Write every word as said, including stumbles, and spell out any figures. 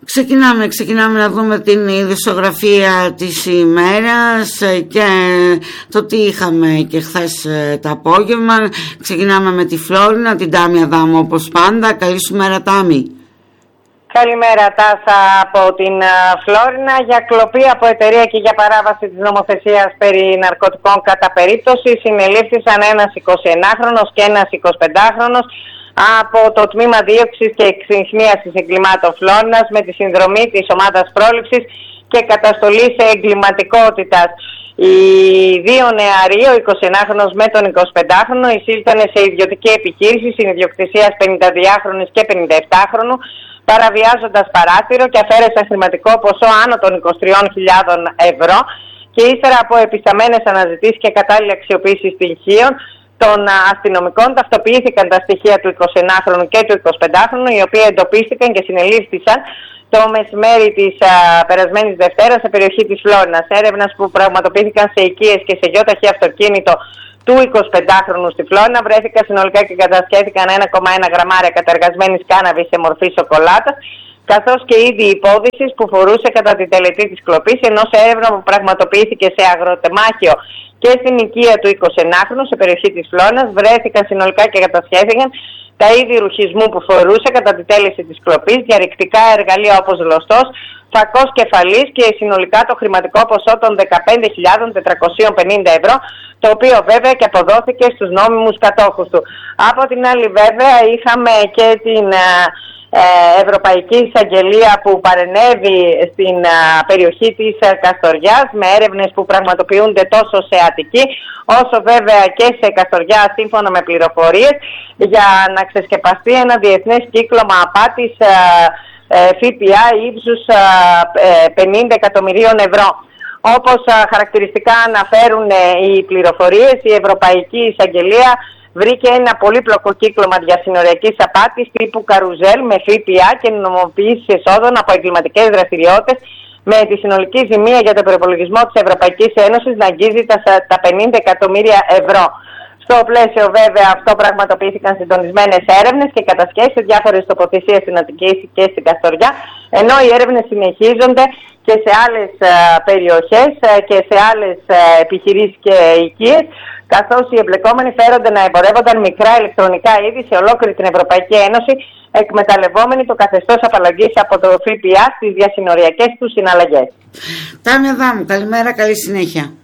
Ξεκινάμε, ξεκινάμε να δούμε την ειδησιογραφία της ημέρας και το τι είχαμε και χθες το απόγευμα. Ξεκινάμε με τη Φλόρινα, την Τάμι Αδάμου όπως πάντα. Καλή σου μέρα, Τάμι. Καλημέρα, Τάσα, από την Φλόρινα. Για κλοπή από εταιρεία και για παράβαση της νομοθεσίας περί ναρκωτικών κατά περίπτωση συνελήφθησαν ένας εικοσιενάχρονος και ένας εικοσιπεντάχρονος από το Τμήμα Δίωξης και Εξυχνίασης Εγκλημάτων Φλόρινας με τη συνδρομή της Ομάδας Πρόληψης και Καταστολής Εγκληματικότητας. Οι δύο νεαροί, ο εικοσιενάχρονος με τον εικοσιπεντάχρονο, εισήλθαν σε ιδιωτική επιχείρηση συνιδιοκτησίας πενηνταδυάχρονης και πενηνταεπτάχρονου, παραβιάζοντας παράθυρο και αφαίρεσαν χρηματικό ποσό άνω των είκοσι τρεις χιλιάδες ευρώ και ύστερα από επισταμένες αναζητήσεις και κατάλληλη αξιοποίηση στοιχείων των αστυνομικών ταυτοποιήθηκαν τα στοιχεία του εικοσιενάχρονου και του εικοσιπεντάχρονου, οι οποίοι εντοπίστηκαν και συνελήφθησαν το μεσημέρι της α, περασμένης Δευτέρας σε περιοχή της Φλόρινας. Έρευνας που πραγματοποιήθηκαν σε οικίες και σε γιοταχή αυτοκίνητο του εικοσιπεντάχρονου στη Φλόρινα βρέθηκαν συνολικά και κατασχέθηκαν ένα κόμμα ένα γραμμάρια καταργασμένης κάναβης σε μορφή σοκολάτας, καθώς και είδη υπόδυσης που φορούσε κατά τη τελετή της κλοπής, ενώ σε έρευνα που πραγματοποιήθηκε σε αγροτεμάχιο και στην οικία του εικοσιενάχρονου σε περιοχή της Φλόρινας βρέθηκαν συνολικά και κατασχέθηκαν τα είδη ρουχισμού που φορούσε κατά τη τέλεση της κλοπής, διαρρηκτικά εργαλεία όπως γλωστός, φακός κεφαλής και συνολικά το χρηματικό ποσό των δεκαπέντε χιλιάδες τετρακόσια πενήντα ευρώ, το οποίο βέβαια και αποδόθηκε στους νόμιμους κατόχους του. Από την άλλη βέβαια είχαμε και την Ευρωπαϊκή Εισαγγελία που παρενέβη στην περιοχή της Καστοριάς με έρευνες που πραγματοποιούνται τόσο σε Αττική όσο βέβαια και σε Καστοριά, σύμφωνα με πληροφορίες, για να ξεσκεπαστεί ένα διεθνές κύκλωμα απάτης ΦΠΑ ύψους πενήντα εκατομμυρίων ευρώ. Όπως χαρακτηριστικά αναφέρουν οι πληροφορίες, η Ευρωπαϊκή Εισαγγελία βρήκε ένα πολύπλοκο κύκλωμα διασυνοριακής απάτης τύπου καρουζέλ με ΦΠΑ και νομιμοποίηση εσόδων από εγκληματικές δραστηριότητες, με τη συνολική ζημία για τον προϋπολογισμό της Ευρωπαϊκής Ένωσης να αγγίζει τα, τα πενήντα εκατομμύρια ευρώ. Στο πλαίσιο βέβαια αυτό πραγματοποιήθηκαν συντονισμένες έρευνες και κατασχέσεις σε διάφορες τοποθεσίες στην Αττική και στην Καστοριά, ενώ οι έρευνες συνεχίζονται και σε άλλες α, περιοχές α, και σε άλλες α, επιχειρήσεις και οικίες, καθώς οι εμπλεκόμενοι φέρονται να εμπορεύονταν μικρά ηλεκτρονικά είδη σε ολόκληρη την Ευρωπαϊκή Ένωση, εκμεταλλευόμενοι το καθεστώς απαλλαγής από το ΦΠΑ στις διασυνοριακές τους συναλλαγές. Τάμι Αδάμου, καλημέρα, καλή συνέχεια.